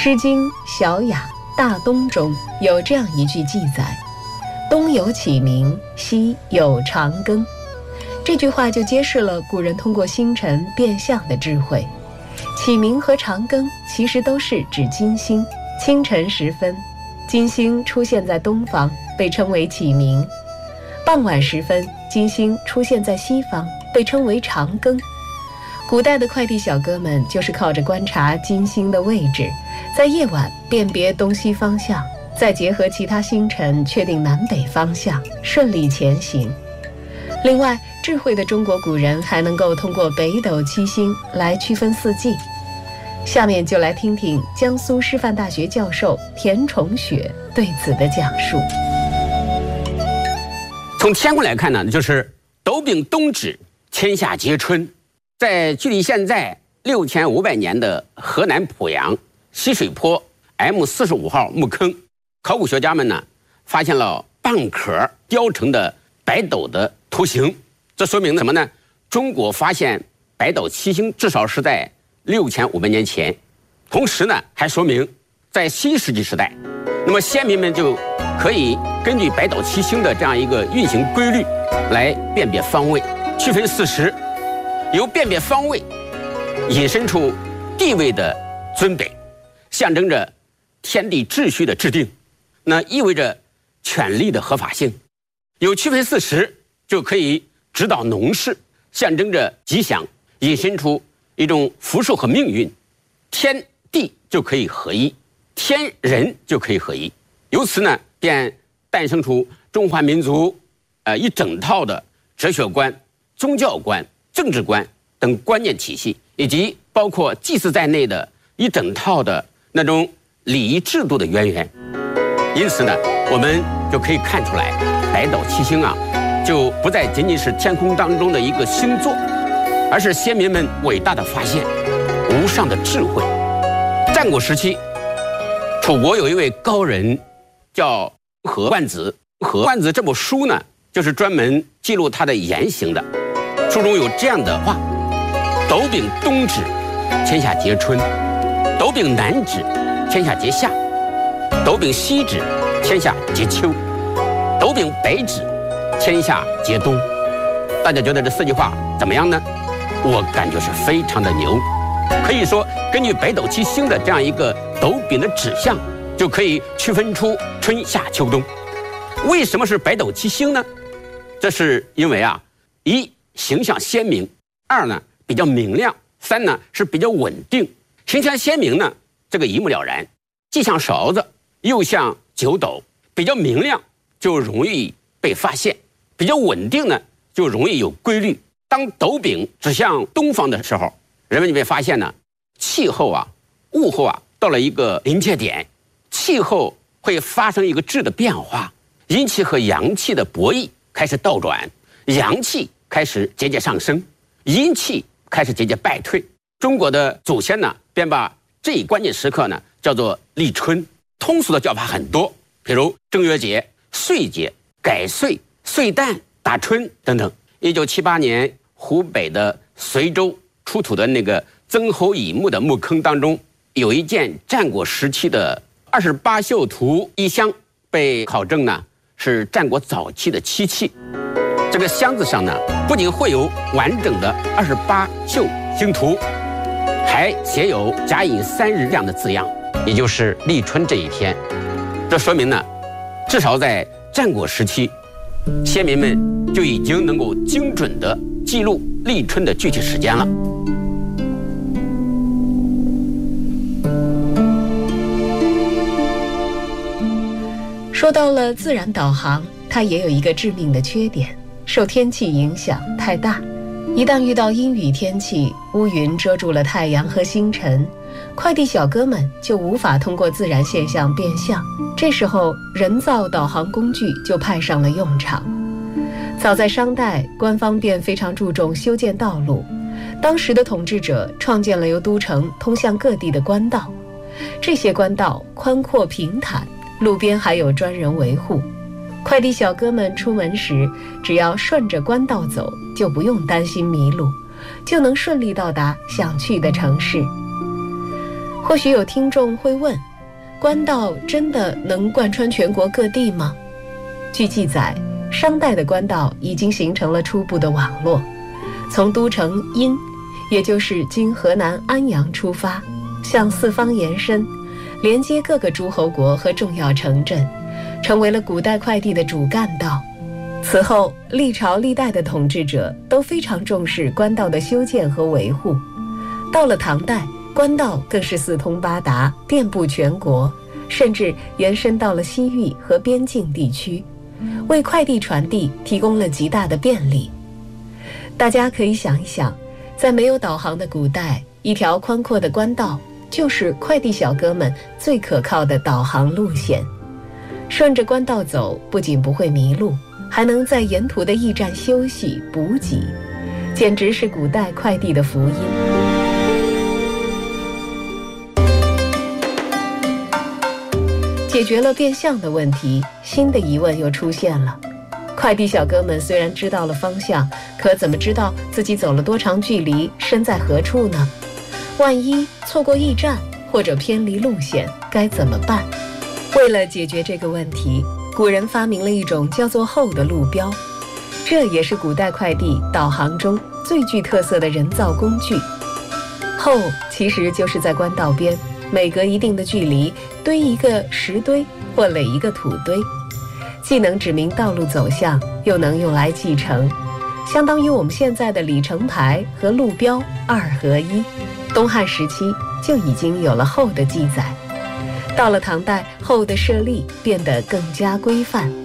诗经·小雅·大东中有这样一句记载：东有启明，西有长庚。这句话就揭示了古人通过星辰变相的智慧。启明和长庚其实都是指金星。清晨时分，金星出现在东方，被称为启明；傍晚时分，金星出现在西方，被称为长庚。古代的快递小哥们就是靠着观察金星的位置，在夜晚辨别东西方向，再结合其他星辰确定南北方向，顺利前行。另外，智慧的中国古人还能够通过北斗七星来区分四季。下面就来听听江苏师范大学教授田崇雪对此的讲述。 从天空来看呢，就是斗柄东指，天下皆春。在距离现在6500年的河南濮阳西水坡 M45号墓坑，考古学家们呢发现了蚌壳雕成的北斗的图形。这说明什么呢？中国发现北斗七星至少是在6500年前。同时呢，还说明在新石器时代，那么先民们就可以根据北斗七星的这样一个运行规律来辨别方位，区分四时，由辨别方位引申出地位的尊卑，象征着天地秩序的制定，那意味着权力的合法性。有区分四时，就可以指导农事，象征着吉祥，引申出一种福寿和命运。天地就可以合一，天人就可以合一。由此呢，便诞生出中华民族一整套的哲学观、宗教观、政治观等观念体系，以及包括祭祀在内的一整套的那种礼仪制度的渊源。因此呢，我们就可以看出来，北斗七星啊，就不再仅仅是天空当中的一个星座，而是先民们伟大的发现，无上的智慧。战国时期，楚国有一位高人叫何冠子。何冠子这部书呢，就是专门记录他的言行的。书中有这样的话：斗柄东指，天下皆春；斗柄南指，天下皆夏；斗柄西指，天下皆秋；斗柄北指，天下皆冬。大家觉得这四句话怎么样呢？我感觉是非常的牛。可以说，根据北斗七星的这样一个斗柄的指向，就可以区分出春夏秋冬。为什么是北斗七星呢？这是因为啊，一形象鲜明，二呢比较明亮，三呢是比较稳定。形象鲜明呢，这个一目了然，既像勺子，又像九斗。比较明亮就容易被发现，比较稳定呢就容易有规律。当斗柄指向东方的时候，人们就会发现呢，气候啊、物候啊到了一个临界点，气候会发生一个质的变化，阴气和阳气的博弈开始倒转，阳气开始节节上升，阴气开始节节败退。中国的祖先呢，便把这一关键时刻呢叫做立春。通俗的叫法很多，比如正月节、岁节、改岁、岁旦、打春等等。1978年，湖北的随州出土的那个曾侯乙墓的墓坑当中，有一件战国时期的28宿图衣箱，被考证呢是战国早期的漆器。这个箱子上呢，不仅绘有完整的28宿星图，还写有甲寅3日这样的字样，也就是立春这一天。这说明呢，至少在战国时期，先民们就已经能够精准地记录立春的具体时间了。 说到了自然导航，它也有一个致命的缺点，受天气影响太大。一旦遇到阴雨天气，乌云遮住了太阳和星辰，快递小哥们就无法通过自然现象变相，这时候人造导航工具就派上了用场。早在商代，官方便非常注重修建道路，当时的统治者创建了由都城通向各地的官道，这些官道宽阔平坦，路边还有专人维护。快递小哥们出门时，只要顺着官道走，就不用担心迷路，就能顺利到达想去的城市。 或许有听众会问，官道真的能贯穿全国各地吗？据记载，商代的官道已经形成了初步的网络，从都城殷，也就是今河南安阳出发，向四方延伸，连接各个诸侯国和重要城镇，成为了古代快递的主干道。此后，历朝历代的统治者都非常重视官道的修建和维护。到了唐代，官道更是四通八达，遍布全国，甚至延伸到了西域和边境地区，为快递传递提供了极大的便利。大家可以想一想，在没有导航的古代，一条宽阔的官道就是快递小哥们最可靠的导航路线。顺着官道走，不仅不会迷路，还能在沿途的驿站休息补给，简直是古代快递的福音。解决了变相的问题，新的疑问又出现了。快递小哥们虽然知道了方向，可怎么知道自己走了多长距离，身在何处呢？万一错过驿站或者偏离路线，该怎么办？为了解决这个问题，古人发明了一种叫做后的路标，这也是古代快递导航中最具特色的人造工具。后其实就是在官道边每隔一定的距离堆一个石堆或垒一个土堆，既能指明道路走向，又能用来记程，相当于我们现在的里程牌和路标二合一。东汉时期就已经有了后的记载，到了唐代，后的设立变得更加规范，